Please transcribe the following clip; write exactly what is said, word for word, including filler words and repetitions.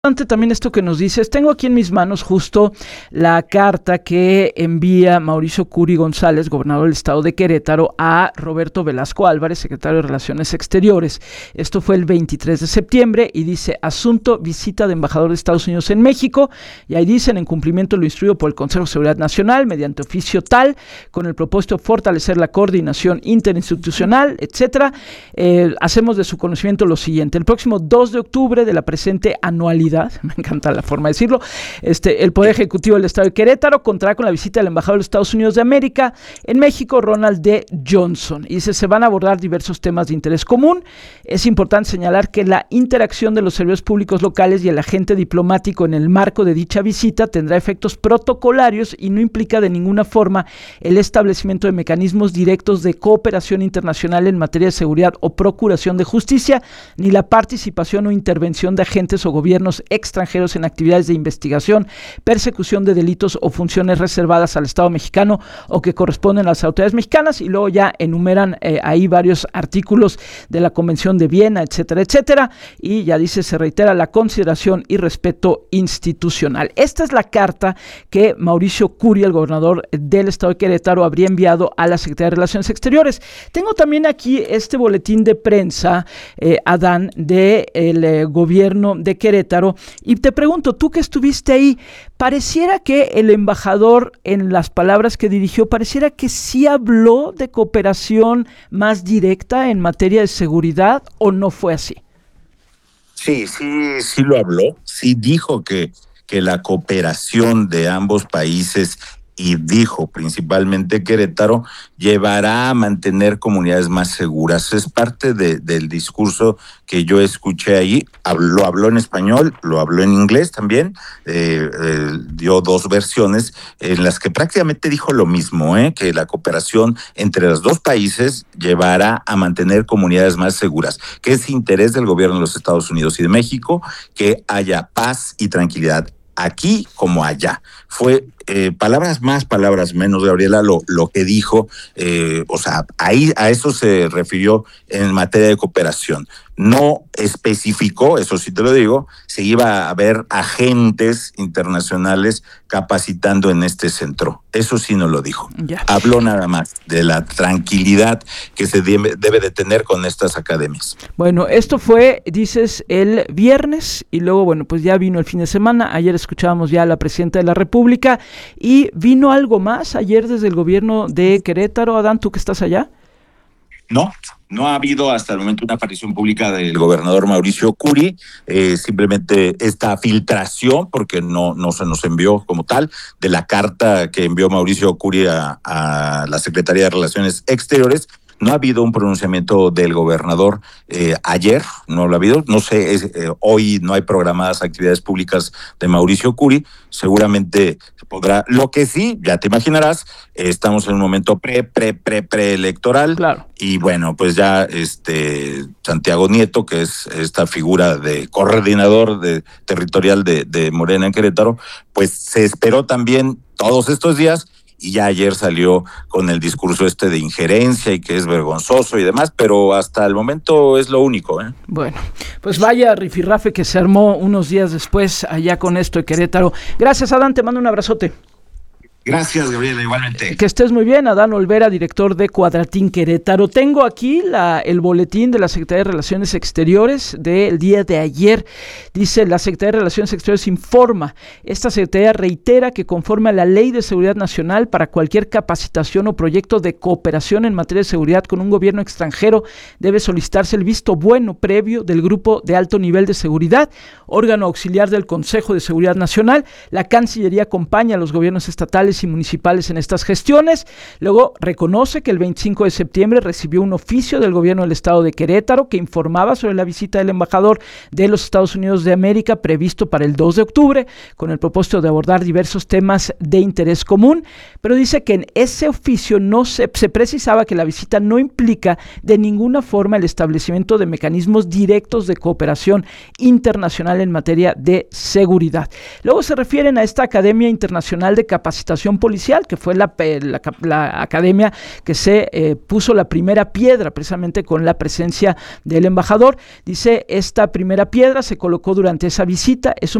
También esto que nos dices, tengo aquí en mis manos justo la carta que envía Mauricio Curi González, gobernador del estado de Querétaro, a Roberto Velasco Álvarez, secretario de Relaciones Exteriores. Esto fue el veintitrés de septiembre y dice: asunto, visita de embajador de Estados Unidos en México, y ahí dicen: en cumplimiento de lo instruido por el Consejo de Seguridad Nacional, mediante oficio tal, con el propósito de fortalecer la coordinación interinstitucional, etcétera, eh, hacemos de su conocimiento lo siguiente: el próximo dos de octubre de la presente anualidad, me encanta la forma de decirlo, este, el Poder Ejecutivo del Estado de Querétaro contará con la visita del embajador de los Estados Unidos de América en México, Ronald D. Johnson. Y dice: se van a abordar diversos temas de interés común. Es importante señalar que la interacción de los servidores públicos locales y el agente diplomático en el marco de dicha visita tendrá efectos protocolarios y no implica de ninguna forma el establecimiento de mecanismos directos de cooperación internacional en materia de seguridad o procuración de justicia, ni la participación o intervención de agentes o gobiernos extranjeros en actividades de investigación, persecución de delitos o funciones reservadas al Estado mexicano o que corresponden a las autoridades mexicanas. Y luego ya enumeran eh, ahí varios artículos de la Convención de Viena, etcétera, etcétera, y ya dice: se reitera la consideración y respeto institucional. Esta es la carta que Mauricio Curi, el gobernador del estado de Querétaro, habría enviado a la Secretaría de Relaciones Exteriores. Tengo también aquí este boletín de prensa, eh, Adán, del eh, gobierno de Querétaro. Y te pregunto, tú que estuviste ahí, pareciera que el embajador, en las palabras que dirigió, pareciera que sí habló de cooperación más directa en materia de seguridad, ¿o no fue así? Sí, sí, sí lo habló, sí dijo que, que la cooperación de ambos países, y dijo principalmente Querétaro, llevará a mantener comunidades más seguras. Es parte de, del discurso que yo escuché ahí. Lo habló en español, lo habló en inglés también, eh, eh, dio dos versiones en las que prácticamente dijo lo mismo, eh, que la cooperación entre los dos países llevará a mantener comunidades más seguras, que es interés del gobierno de los Estados Unidos y de México que haya paz y tranquilidad aquí como allá. Fue eh, palabras más, palabras menos, Gabriela, lo, lo que dijo, eh, o sea, ahí a eso se refirió en materia de cooperación. No especificó, eso sí te lo digo, si iba a haber agentes internacionales capacitando en este centro. Eso sí no lo dijo. Ya. Habló nada más de la tranquilidad que se debe, debe de tener con estas academias. Bueno, esto fue, dices, el viernes, y luego, bueno, pues ya vino el fin de semana. Ayer escuchábamos ya a la presidenta de la República, y vino algo más ayer desde el gobierno de Querétaro. Adán, ¿tú que estás allá? No, no ha habido hasta el momento una aparición pública del gobernador Mauricio Curi, eh, simplemente esta filtración, porque no, no se nos envió como tal, de la carta que envió Mauricio Curi a, a la Secretaría de Relaciones Exteriores. No ha habido un pronunciamiento del gobernador eh, ayer, no lo ha habido. No sé, es, eh, hoy no hay programadas actividades públicas de Mauricio Curi. Seguramente se podrá. Lo que sí, ya te imaginarás, eh, estamos en un momento pre, pre, pre, preelectoral. Claro. Y bueno, pues ya este Santiago Nieto, que es esta figura de coordinador de, territorial de, de Morena en Querétaro, pues se esperó también todos estos días. Y ya ayer salió con el discurso este de injerencia y que es vergonzoso y demás, pero hasta el momento es lo único, ¿eh? Bueno, pues vaya rifirrafe que se armó unos días después allá con esto de Querétaro. Gracias, Adán, te mando un abrazote. Gracias, Gabriela, igualmente. Que estés muy bien. Adán Olvera, director de Cuadratín Querétaro. Tengo aquí la, el boletín de la Secretaría de Relaciones Exteriores del día de ayer. Dice: la Secretaría de Relaciones Exteriores informa, esta Secretaría reitera que conforme a la Ley de Seguridad Nacional, para cualquier capacitación o proyecto de cooperación en materia de seguridad con un gobierno extranjero, debe solicitarse el visto bueno previo del Grupo de Alto Nivel de Seguridad, órgano auxiliar del Consejo de Seguridad Nacional. La Cancillería acompaña a los gobiernos estatales y municipales en estas gestiones. Luego reconoce que el veinticinco de septiembre recibió un oficio del gobierno del estado de Querétaro que informaba sobre la visita del embajador de los Estados Unidos de América previsto para el dos de octubre, con el propósito de abordar diversos temas de interés común, pero dice que en ese oficio no se, se precisaba que la visita no implica de ninguna forma el establecimiento de mecanismos directos de cooperación internacional en materia de seguridad. Luego se refieren a esta Academia Internacional de Capacitación Administración Policial, que fue la, la, la academia que se eh, puso la primera piedra precisamente con la presencia del embajador. Dice, esta primera piedra se colocó durante esa visita, es un